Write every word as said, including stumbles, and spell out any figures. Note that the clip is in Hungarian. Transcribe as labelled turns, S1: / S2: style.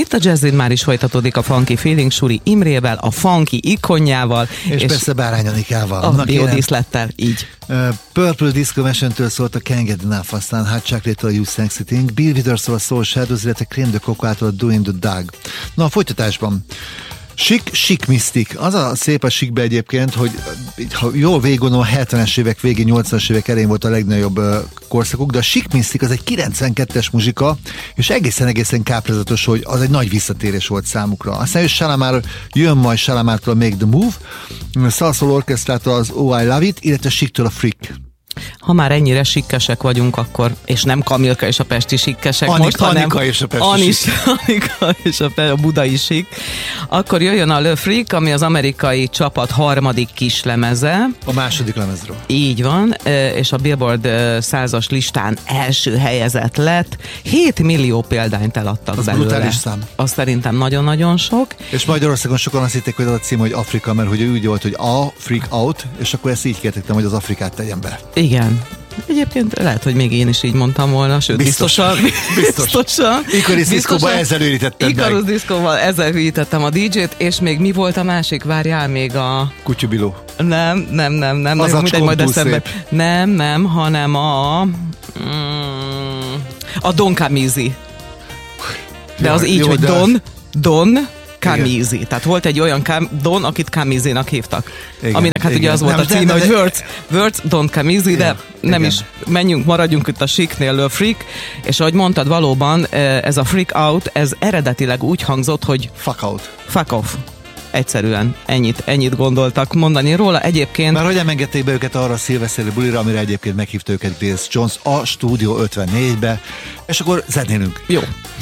S1: Itt a Jazzin már is folytatódik a Funky Feeling Suri Imrével, a funky ikonjával.
S2: És, és persze Bárány Anikával.
S1: A biodíszlettel, így.
S2: Uh, Purple Disco Machine-től szólt a Can't Get Enough, aztán Hot Chocolate-től a You Sexy Thing, Bill Withers-től a Soul Shadows, illetve Crème de Coco-tól a Doing the Dog. Na, a folytatásban. Chic, chic mystic. Az a szép a chicbe egyébként, hogy ha jól végigondolom, a hetvenes évek végén, nyolcvanas évek elején volt a legnagyobb uh, korszakuk, de a chic mystic az egy kilencvenkettes muzsika, és egészen-egészen káprázatos, hogy az egy nagy visszatérés volt számukra. Aztán ő Shalamar, jön majd Shalamártól a Make the Move, Salsoul Orchestrától az Oh I Love It, illetve Chic-től a Freak.
S1: Ha már ennyire sikkesek vagyunk, akkor, és nem Kamilka és a pesti sikkesek
S2: Anik,
S1: most, hanem
S2: Anika és a pesti
S1: Anis,
S2: sik.
S1: Anika és a, a budai sik, akkor jöjjön a Le Freak, ami az amerikai csapat harmadik kislemeze.
S2: A második lemezről.
S1: Így van, és a Billboard százas listán első helyezett lett. hét millió példányt eladtak
S2: az
S1: belőle.
S2: brutális szám.
S1: Az szerintem nagyon-nagyon sok.
S2: És Magyarországon sokan azt hitték, hogy az a cím, hogy Afrika, mert hogy úgy volt, hogy a Freak Out, és akkor ezt így kértek, hogy az Afrikát tegyen be.
S1: Igen. Egyébként lehet, hogy még én is így mondtam volna, sőt, biztosan.
S2: Biztos.
S1: biztosan
S2: Icarus Diszkóban ezzel ürítettem meg.
S1: Icarus Diszkóval ezzel ürítettem a dé dzsét, és még mi volt a másik? Várjál, még a...
S2: Kutyabiló.
S1: Nem, nem, nem, nem.
S2: Az
S1: nem, mindegy, majd eszembe. Nem, nem, hanem a... Mm, a Don Camisi. De az
S2: jó,
S1: így,
S2: jó,
S1: hogy
S2: de...
S1: Don, Don Camisi. Tehát volt egy olyan Cam- Don, akit Camisinak hívtak. Igen, aminek hát igen. Ugye az volt nem, a címe, hogy Words, Words Don Camisi, de nem igen. is menjünk, maradjunk itt a Chicnél, Le Freak, és ahogy mondtad, valóban ez a Freak Out, ez eredetileg úgy hangzott, hogy
S2: Fuck Out.
S1: Fuck Off. Egyszerűen ennyit, ennyit gondoltak mondani róla. Egyébként...
S2: Már hogy nem engedték be őket arra a szilveszteri bulira, amire egyébként meghívta őket Grace Jones a Stúdió ötvennégybe, és akkor zenélünk.
S1: Jó.